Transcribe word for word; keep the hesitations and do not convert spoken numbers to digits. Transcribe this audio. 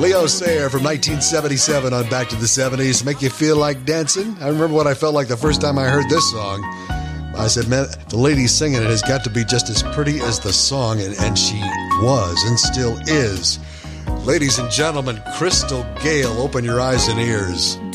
Leo Sayer from nineteen seventy-seven on Back to the seventies. Make you feel like dancing? I remember what I felt like the first time I heard this song. I said, man, the lady singing it has got to be just as pretty as the song, and, and she was and still is. Ladies and gentlemen, Crystal Gale, open your eyes and ears.